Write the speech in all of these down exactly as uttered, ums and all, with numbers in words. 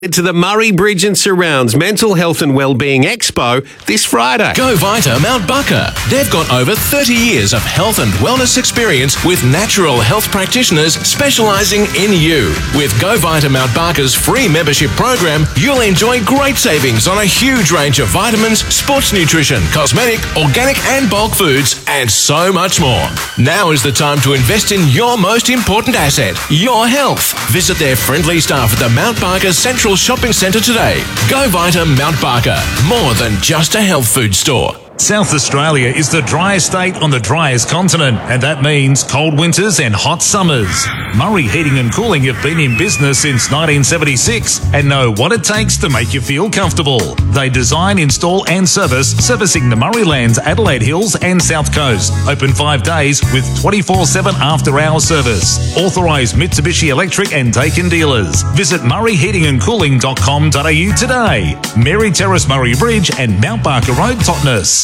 To the Murray Bridge and Surrounds Mental Health and Wellbeing Expo this Friday. Go Vita Mount Barker. They've got over thirty years of health and wellness experience with natural health practitioners specialising in you. With Go Vita Mount Barker's free membership program, you'll enjoy great savings on a huge range of vitamins, sports nutrition, cosmetic, organic and bulk foods, and so much more. Now is the time to invest in your most important asset, your health. Visit their friendly staff at the Mount Barker Central Shopping Centre today. Go Vita Mount Barker. More than just a health food store. South Australia is the driest state on the driest continent, and that means cold winters and hot summers. Murray Heating and Cooling have been in business since nineteen seventy-six and know what it takes to make you feel comfortable. They design, install and service, servicing the Murraylands, Adelaide Hills and South Coast. Open five days with twenty-four seven after-hours service. Authorised Mitsubishi Electric and Daikin dealers. Visit murray heating and cooling dot com dot a u today. Mary Terrace, Murray Bridge and Mount Barker Road, Totnes.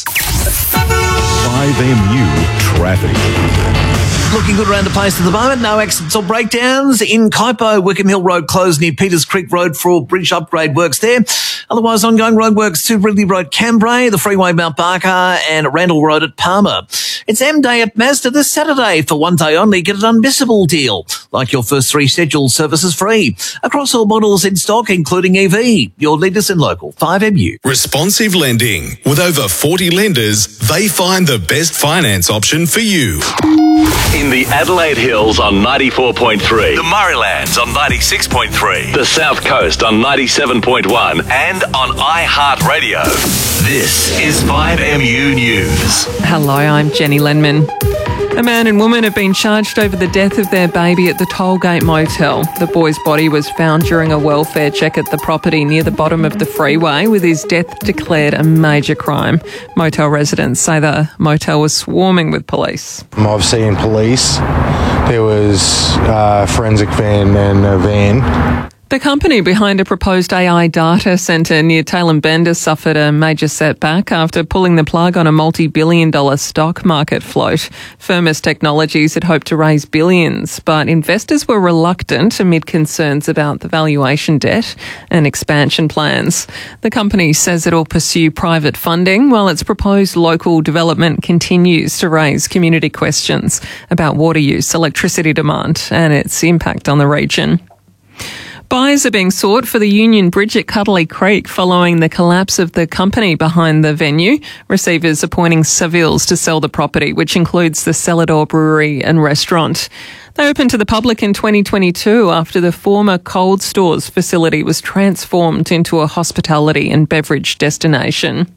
five M U traffic. Looking good around the place at the moment. No accidents or breakdowns. In Kaipo, Wickham Hill Road closed near Peters Creek Road for bridge upgrade works there. Otherwise, ongoing roadworks to Ridley Road, Cambrai, the Freeway Mount Barker and Randall Road at Palmer. It's M Day at Mazda this Saturday. For one day only, get an unmissable deal. Like your first three scheduled services free. Across all models in stock, including E V. Your leaders in local five M U. Responsive lending. With over forty lenders, they find the best finance option for you. In the Adelaide Hills on ninety-four point three, the Murraylands on ninety-six point three, the South Coast on ninety-seven point one, and on iHeartRadio. This is five M U News. Hello, I'm Jenny Lenman. A man and woman have been charged over the death of their baby at the Tollgate Motel. The boy's body was found during a welfare check at the property near the bottom of the freeway, with his death declared a major crime. Motel residents say the motel was swarming with police. I've seen police. There was a forensic van and a van. The company behind a proposed A I data centre near Tailem Bender suffered a major setback after pulling the plug on a multi-billion dollar stock market float. Firmus Technologies had hoped to raise billions, but investors were reluctant amid concerns about the valuation debt and expansion plans. The company says it will pursue private funding while its proposed local development continues to raise community questions about water use, electricity demand and its impact on the region. Buyers are being sought for the Union Bridge at Cuddly Creek following the collapse of the company behind the venue. Receivers appointing Savills to sell the property, which includes the Celador Brewery and Restaurant. They opened to the public in twenty twenty-two after the former cold stores facility was transformed into a hospitality and beverage destination.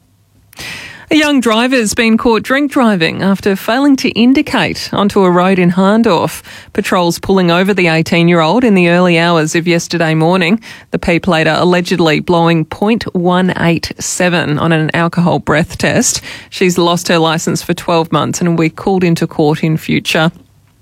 A young driver has been caught drink driving after failing to indicate onto a road in Harndorf. Patrols pulling over the eighteen-year-old in the early hours of yesterday morning. The P-plater allegedly blowing point one eight seven on an alcohol breath test. She's lost her licence for twelve months and will be called into court in future.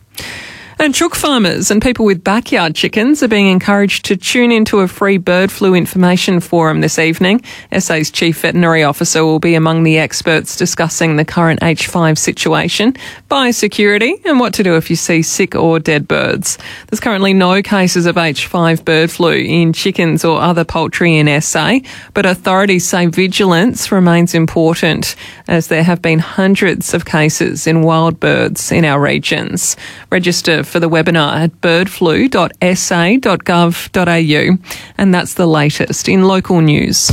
And chook farmers and people with backyard chickens are being encouraged to tune into a free bird flu information forum this evening. S A's Chief Veterinary Officer will be among the experts discussing the current H five situation, biosecurity and what to do if you see sick or dead birds. There's currently no cases of H five bird flu in chickens or other poultry in S A, but authorities say vigilance remains important as there have been hundreds of cases in wild birds in our regions. Register for the webinar at birdflu dot s a dot gov dot a u. And that's the latest in local news.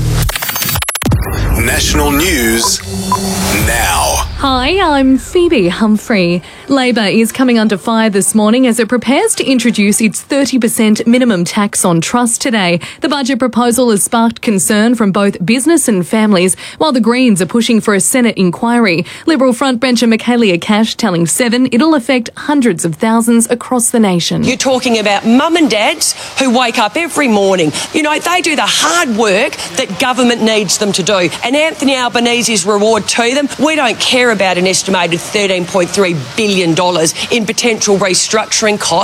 National news now. Hi, I'm Phoebe Humphrey. Labor is coming under fire this morning as it prepares to introduce its thirty percent minimum tax on trust today. The budget proposal has sparked concern from both business and families, while the Greens are pushing for a Senate inquiry. Liberal frontbencher Michaelia Cash telling Seven it'll affect hundreds of thousands across the nation. You're talking about mum and dads who wake up every morning. You know, they do the hard work that government needs them to do. And Anthony Albanese's reward to them, we don't care about an estimated thirteen point three billion dollars in potential restructuring costs.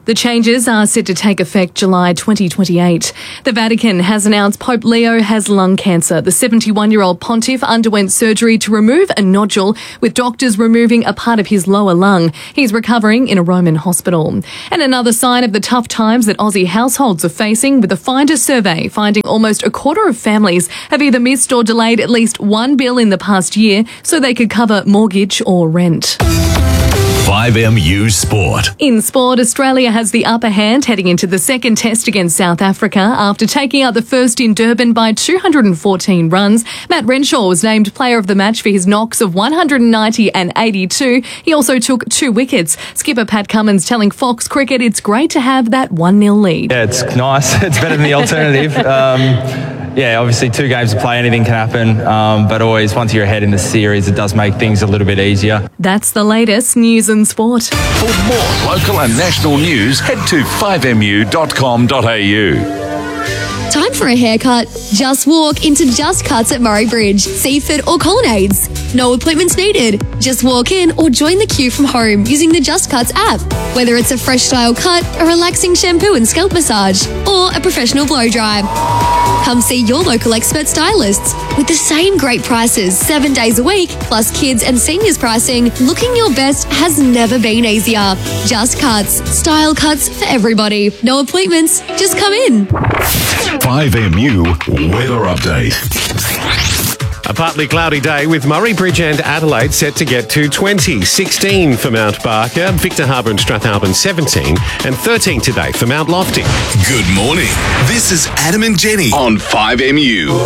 The changes are set to take effect July twenty twenty-eight. The Vatican has announced Pope Leo has lung cancer. The seventy-one-year-old pontiff underwent surgery to remove a nodule, with doctors removing a part of his lower lung. He's recovering in a Roman hospital. And another sign of the tough times that Aussie households are facing, with the Finder survey finding almost a quarter of families have either missed or delayed at least one bill in the past year so they could cover mortgage or rent. five M U Sport. In sport, Australia has the upper hand heading into the second test against South Africa after taking out the first in Durban by two hundred fourteen runs. Matt Renshaw was named player of the match for his knocks of one hundred ninety and eighty-two. He also took two wickets. Skipper Pat Cummins telling Fox Cricket it's great to have that one nil lead. Yeah, it's nice. It's better than the alternative. Um, yeah, obviously two games to play, anything can happen. Um, but always, once you're ahead in the series, it does make things a little bit easier. That's the latest news and sport. For more local and national news, head to five m u dot com dot a u. Time for a haircut? Just walk into Just Cuts at Murray Bridge, Seaford or Colonnades. No appointments needed. Just walk in or join the queue from home using the Just Cuts app. Whether it's a fresh style cut, a relaxing shampoo and scalp massage, or a professional blow dry. Come see your local expert stylists. With the same great prices seven days a week, plus kids and seniors pricing, looking your best has never been easier. Just Cuts. Style cuts for everybody. No appointments. Just come in. five M U Weather Update. A partly cloudy day with Murray Bridge and Adelaide set to get to twenty, sixteen for Mount Barker, Victor Harbour and Strathalbyn seventeen, and thirteen today for Mount Lofty. Good morning. This is Adam and Jenny on five M U.